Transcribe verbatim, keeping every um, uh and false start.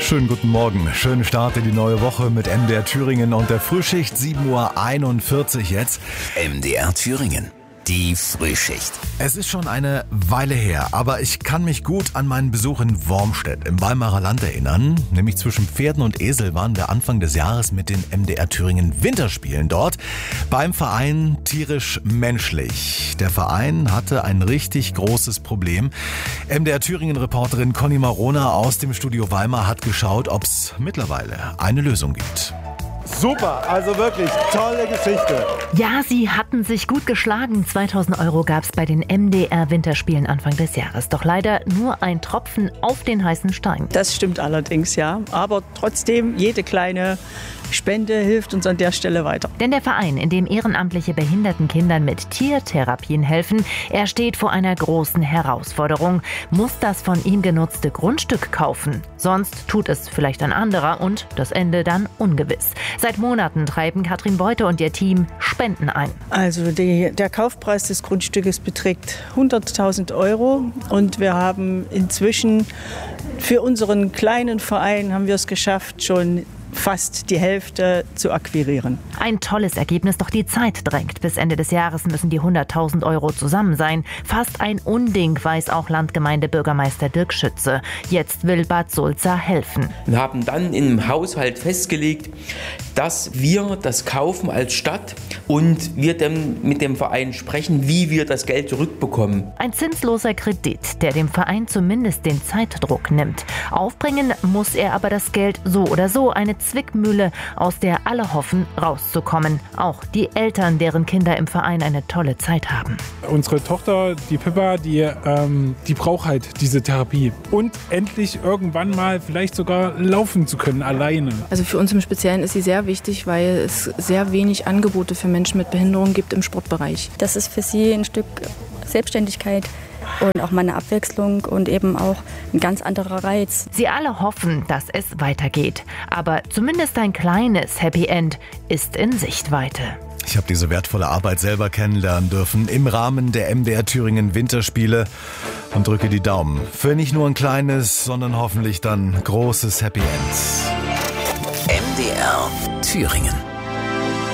Schönen guten Morgen, schönen Start in die neue Woche mit M D R Thüringen und der Frühschicht, sieben Uhr einundvierzig jetzt. M D R Thüringen, die Frühschicht. Es ist schon eine Weile her, aber ich kann mich gut an meinen Besuch in Wormstedt im Weimarer Land erinnern. Nämlich zwischen Pferden und Esel waren wir Anfang des Jahres mit den M D R Thüringen Winterspielen dort beim Verein Tierisch Menschlich. Der Verein hatte ein richtig großes Problem. M D R Thüringen-Reporterin Conny Marona aus dem Studio Weimar hat geschaut, ob es mittlerweile eine Lösung gibt. Super, also wirklich tolle Geschichte. Ja, sie hatten sich gut geschlagen. zweitausend Euro gab es bei den M D R Winterspielen Anfang des Jahres. Doch leider nur ein Tropfen auf den heißen Stein. Das stimmt allerdings, ja. Aber trotzdem, jede kleine Spende hilft uns an der Stelle weiter. Denn der Verein, in dem ehrenamtliche behinderten Kindern mit Tiertherapien helfen, er steht vor einer großen Herausforderung. Muss das von ihm genutzte Grundstück kaufen. Sonst tut es vielleicht ein anderer und das Ende dann ungewiss. Seit Monaten treiben Katrin Beute und ihr Team Spenden ein. Also die, der Kaufpreis des Grundstückes beträgt hunderttausend Euro und wir haben inzwischen für unseren kleinen Verein haben wir es geschafft, schon fast die Hälfte zu akquirieren. Ein tolles Ergebnis, doch die Zeit drängt. Bis Ende des Jahres müssen die hunderttausend Euro zusammen sein. Fast ein Unding, weiß auch Landgemeindebürgermeister Dirk Schütze. Jetzt will Bad Sulza helfen. Wir haben dann im Haushalt festgelegt, dass wir das kaufen als Stadt und wir dann mit dem Verein sprechen, wie wir das Geld zurückbekommen. Ein zinsloser Kredit, der dem Verein zumindest den Zeitdruck nimmt. Aufbringen muss er aber das Geld so oder so. Eine Zwickmühle, aus der alle hoffen, rauszukommen. Auch die Eltern, deren Kinder im Verein eine tolle Zeit haben. Unsere Tochter, die Pippa, die, ähm, die braucht halt diese Therapie. Und endlich irgendwann mal vielleicht sogar laufen zu können, alleine. Also für uns im Speziellen ist sie sehr wichtig, weil es sehr wenig Angebote für Menschen mit Behinderung gibt im Sportbereich. Das ist für sie ein Stück Selbstständigkeit und auch mal eine Abwechslung und eben auch ein ganz anderer Reiz. Sie alle hoffen, dass es weitergeht. Aber zumindest ein kleines Happy End ist in Sichtweite. Ich habe diese wertvolle Arbeit selber kennenlernen dürfen im Rahmen der M D R Thüringen Winterspiele und drücke die Daumen für nicht nur ein kleines, sondern hoffentlich dann großes Happy End. M D R Thüringen.